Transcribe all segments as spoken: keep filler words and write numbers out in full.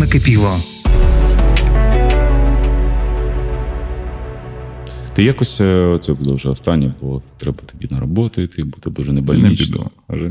Накипіло. Ти якось, це буде вже останнє, бо треба тобі на роботу йти, бо тебе вже не больнично.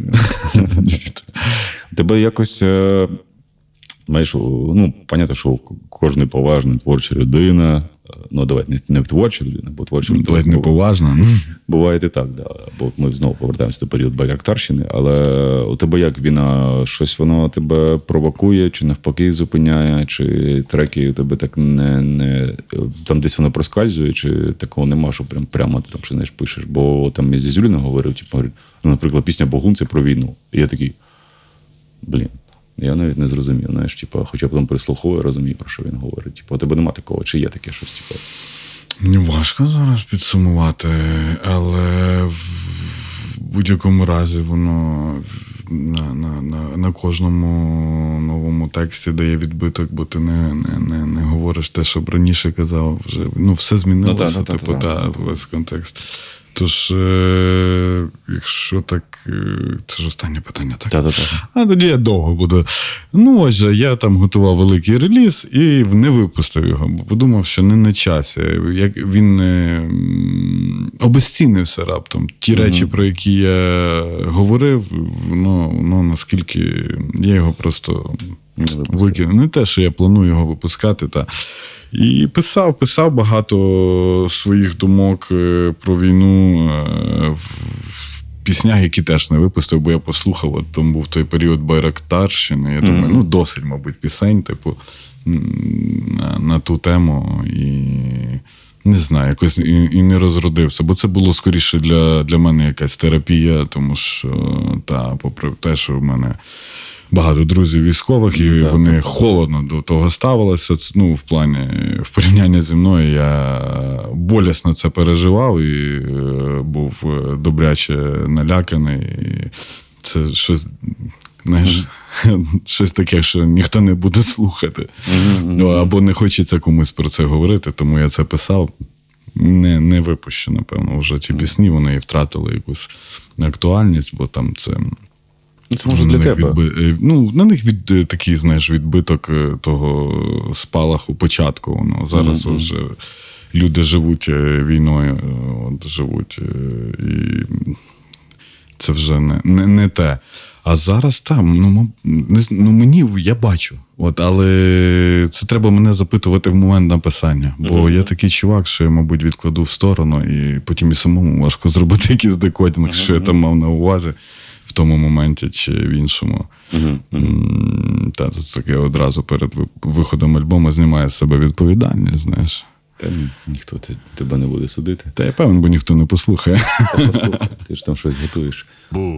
Тебе якось, знаєш, ну, понятно, що кожен поважний творча людина, ну, давай, не, не творча людина, бо творча людина. Давай не поважна. Буває і так, да. Бо ми знову повертаємося до періоду байрактарщини, але у тебе як війна, щось воно тебе провокує, чи навпаки зупиняє, чи треки у тебе так не, не там десь воно проскальзує, чи такого нема, що прям, прямо ти там що, знаєш, пишеш. Бо там я зі Зюліною говорив, типу, ну, наприклад, пісня «Богун» – це про війну. І я такий, блін. Я навіть не зрозумів, знаєш, типу, хоча потім прислуховую, розумію, про що він говорить. Типу, у тебе нема такого, чи є таке щось, типу? Мені важко зараз підсумувати, але в будь-якому разі воно на, на, на, на кожному новому тексті дає відбиток, бо ти не, не, не, не говориш те, що б раніше казав. Вже, ну, все змінилося, ну, та, та, типу, та, та, та, весь контекст. Тож, е- якщо так, е- це ж останнє питання, так? Та-та-та. А тоді я довго буду. Ну, ось же, я там готував великий реліз і не випустив його, бо подумав, що не на часі. Як він е- обезцінився раптом. Ті mm-hmm. речі, про які я говорив, ну, ну наскільки я його просто викинув. Не те, що я планую його випускати, та і писав, писав багато своїх думок про війну в піснях, які теж не випустив, бо я послухав, от там був той період байрактарщини, я думаю, mm-hmm. ну досить, мабуть, пісень, типу, на, на ту тему, і не знаю, якось і, і не розродився, бо це було скоріше для, для мене якась терапія, тому що, та, попри те, що в мене багато друзів військових, і так, вони так, холодно до того ставилися. Ну, в плані, в порівнянні зі мною я болісно це переживав і був добряче наляканий. І це щось, знаєш, mm-hmm. щось таке, що ніхто не буде слухати. Mm-hmm. Або не хочеться комусь про це говорити, тому я це писав. Не, не випущу, напевно, вже ті пісні, вони і втратили якусь актуальність, бо там це... Це може для тебе. Відби... Ну, на них від такий, знаєш, відбиток того спалаху початку. Воно зараз mm-hmm. вже люди живуть війною, от, живуть, і це вже не, не, не те. А зараз там, ну, не, ну мені, я бачу, от, але це треба мене запитувати в момент написання. Бо mm-hmm. я такий чувак, що я, мабуть, відкладу в сторону, і потім і самому важко зробити якийсь декодінг, mm-hmm. що я там мав на увазі. В тому моменті чи в іншому. Uh-huh, uh-huh. Та, це таке одразу перед виходом альбому знімає з себе відповідальність, знаєш. Та ні, ніхто тебе не буде судити. Та я певен, бо ніхто не послухає. Та послухай, ти ж там щось готуєш.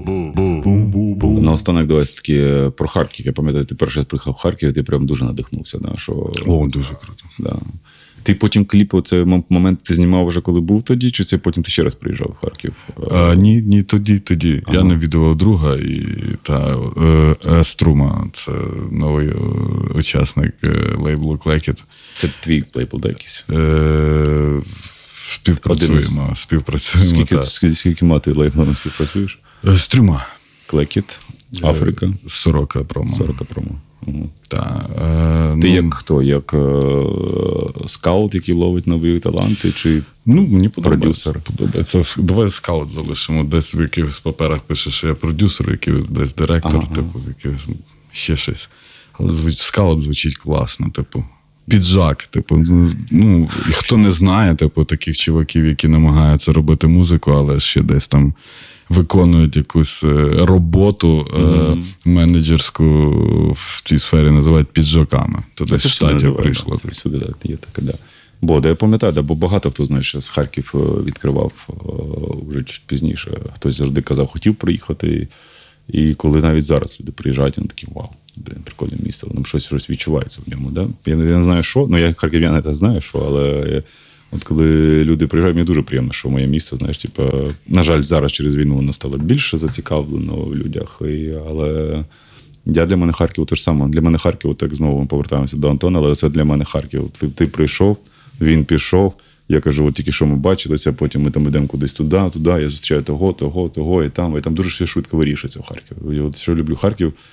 Наостанок, давай таки про Харків. Я пам'ятаю, ти перший раз приїхав в Харків, і ти прям дуже надихнувся. Да, що... О, дуже круто. Да. Ти потім кліпи, це момент ти знімав вже коли був тоді, чи це потім ти ще раз приїжджав в Харків? А, ні, ні, тоді, тоді. Ага. Я навідував друга, і та Струма, це новий учасник лейблу Cleckit. Це твій лейбл, да, якийсь? Е, співпрацюємо, співпрацюємо. Скільки, скільки, скільки мати лейблами співпрацюєш? Струма. Cleckit, Африка. Сорока промо. Сорока промо. Угу. Та, е, Ти ну, як хто? Як е, скаут, який ловить нові таланти, чи ну, мені подобається. Продюсер? подобається. Давай скаут залишимо. Десь в якихось паперах пише, що я продюсер, якийсь десь директор, ага. типу, якийсь ще щось. Але звуч, скаут звучить класно, типу. Піджак, типу, ну, і хто не знає, типу, таких чуваків, які намагаються робити музику, але ще десь там виконують якусь роботу mm-hmm. е- менеджерську в цій сфері, називають піджаками. То десь в штаті прийшло. Це всюди, так, є таке, да. Бо, да, я пам'ятаю, да, бо багато хто, знаєш, з Харків відкривав вже чуть пізніше. Хтось завжди казав, хотів приїхати. І коли навіть зараз люди приїжджають, вони такі, вау, блін, прикольне місце, воно щось, щось відчувається в ньому. Да? Я, я не знаю, що, ну я харків'ян не знаю, що, але я, от коли люди приїжджають, мені дуже приємно, що моє місце, знаєш, типу, на жаль, зараз через війну воно стало більше зацікавлено в людях, і, але я для мене Харків те ж саме. Для мене Харків, так знову ми повертаємося до Антона, але це для мене Харків. Ти, ти прийшов, він пішов, я кажу, от тільки що ми бачилися, потім ми там йдемо кудись туди, туди, я зустрічаю того, того, того, і там, і там дуже все швидко вирішується в Харкові. Я от що люблю Харків,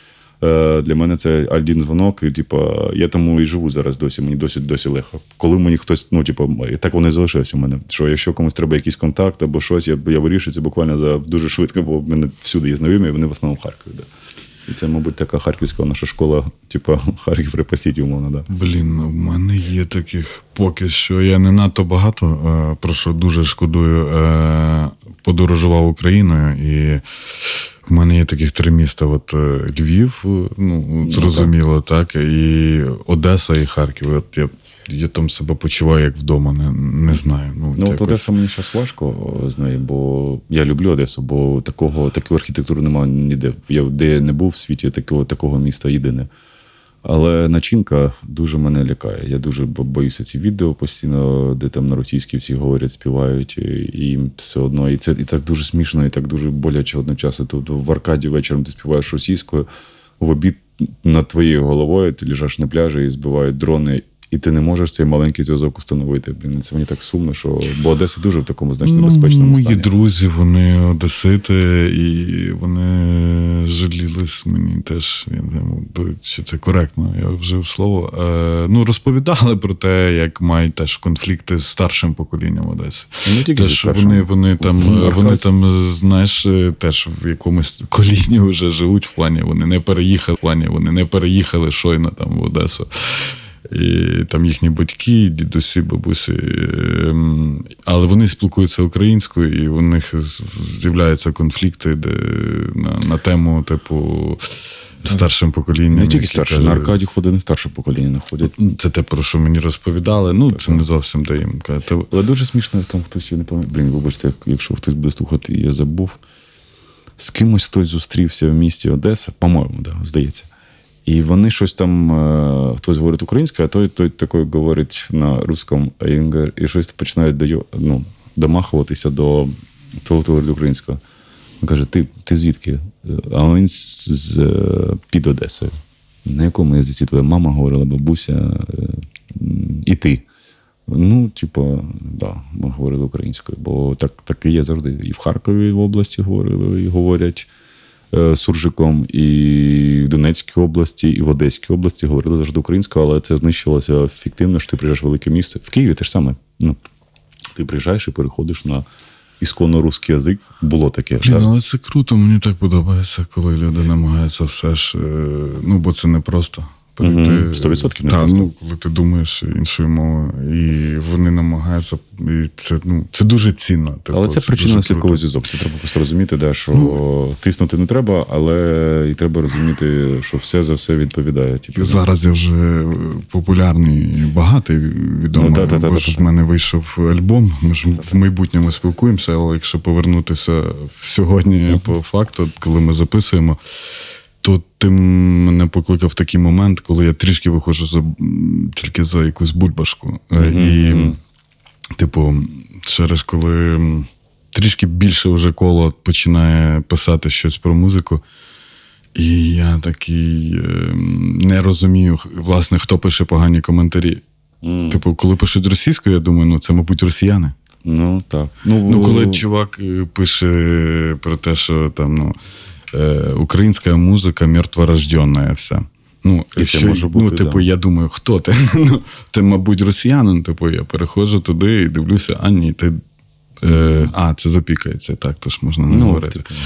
Е, Для мене це один дзвонок, і типа, я тому і живу зараз досі, мені досі досі легко. Коли мені хтось, ну, типу, так воно і залишилось у мене. Що якщо комусь треба якийсь контакт або щось, я, я вирішую це буквально за дуже швидко, бо в мене всюди є знайомі, вони в основному в Харкові. Да. І це, мабуть, така харківська наша школа, типу, Харків припасіть, умовно, да. Блін, в мене є таких поки що. Я не надто багато, е, про що дуже шкодую, е, подорожував Україною, і в мене є таких три міста. От е, Львів, е, ну, зрозуміло, так, і Одеса, і Харків. От я, я там себе почуваю як вдома, не, не знаю. Ну, Ну, от якось. Одеса мені зараз важко з нею, бо я люблю Одесу, бо такого, такої архітектури немає ніде. Я де не був в світі, такого, такого міста єдине. Але начинка дуже мене лякає. Я дуже боюся ці відео постійно, де там на російській всі говорять, співають, і їм все одно. І це і так дуже смішно, і так дуже боляче одночасно. Тут в Аркаді вечором ти співаєш російською, в обід над твоєю головою ти лежиш на пляжі і збивають дрони, і ти не можеш цей маленький зв'язок установити. Блін, це мені так сумно, що... Бо Одеса дуже в такому, значно, небезпечному ну, стані. Мої друзі, вони одесити, і вони жалілись мені теж. Я не знаю, чи це коректно, я вжив слово. Е, ну, розповідали про те, як мають теж конфлікти з старшим поколінням Одеси. Не тільки зі Теж старшим. вони, вони, там, вони там, знаєш, теж в якомусь коліні вже живуть в плані, вони не переїхали в плані, вони не переїхали щойно там в Одесу. І там їхні батьки, дідусі, бабусі, але вони спілкуються українською, і у них з'являються конфлікти де, на, на тему, типу, старшим поколінням. Не тільки старше, на Аркаді ходить не старше покоління, не ходять. Це те, про що мені розповідали, ну, це не зовсім де їм казати. Але дуже смішно, там хтось, я не пам'ятаю, блін, вибачте, якщо хтось буде слухати, я забув. З кимось хтось зустрівся в місті Одеса, по-моєму, да, здається. І вони щось там, е, хтось говорить українською, а той, той такий говорить на русскому, і щось починають до, ну, домахуватися до того, хто говорить українською. Він каже, ти, ти звідки? А він з, з, під Одесою. На якому язиці твоя мама говорила, бабуся, і ти? Ну, типу, да, ми говорили українською, бо так, так і є завжди. І в Харкові в області говорили, і говорять суржиком, і в Донецькій області, і в Одеській області говорили завжди українською, але це знищилося фіктивно, що ти приїжджаєш в велике місто. В Києві те ж саме. Ну, ти приїжджаєш і переходиш на ісконно русський язик. Було таке. Блін, але це круто, мені так подобається, коли люди намагаються все ж, ну, бо це не просто. Перейти... сто відсотків не та, просто. Ну, коли ти думаєш іншою мовою, і вони намагаються, і це, ну, це дуже цінно. Типу, але це, це причинно-наслідковий зв'язок. Це треба просто розуміти, да, що ну, тиснути не треба, але і треба розуміти, що все за все відповідає. Типу. Зараз я вже популярний, багатий, відомий, ну, та, та, та, бо ж в мене вийшов альбом, ми ж в майбутньому спілкуємося, але якщо повернутися сьогодні uh-huh. по факту, коли ми записуємо, то ти мене покликав в такий момент, коли я трішки виходжу за, тільки за якусь бульбашку. Mm-hmm. І, типу, через коли трішки більше вже коло починає писати щось про музику, і я такий не розумію, власне, хто пише погані коментарі. Mm. Типу, коли пишуть російською, я думаю, ну, це, мабуть, росіяни. Ну, так. Ну, ну коли чувак пише про те, що там, ну, українська музика мертворожденна вся. Ну, і що, це може бути, ну, типу, да. Я думаю, хто ти? Ну, ти, мабуть, росіянин, типу, я переходжу туди і дивлюся, а ні, ти... Е, а, це запікається, так, тож можна не ну, говорити. Типу.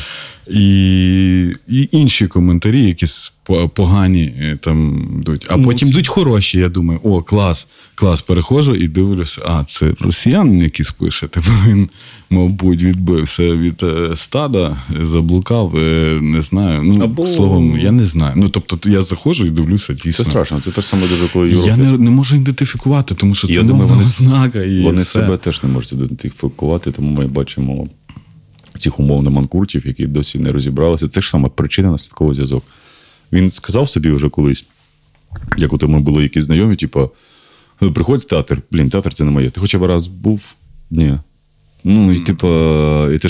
І, і інші коментарі, якісь погані там йдуть. А ну, потім йдуть хороші, я думаю, о, клас, клас, переходжу і дивлюся, а, це росіянин якийсь пише. Типу він, мабуть, відбився від стада, заблукав, не знаю. Ну, Або... словом, я не знаю. Ну, тобто, я заходжу і дивлюся, дійсно. Це страшно, це те ж саме дуже, коли Європі. Я не, не можу ідентифікувати, тому що я це думаю, мовна вони, ознака. І вони все. себе теж не можуть ідентифікувати, тому ми бачимо цих умовно манкуртів, які досі не розібралися. Це ж саме причина-наслідковий зв'язок. Він сказав собі вже колись, як у тому були якісь знайомі, типу, приходь в театр, блін, театр це не моє. Ти хоча б раз був? Ні. Ну, і типу, і ти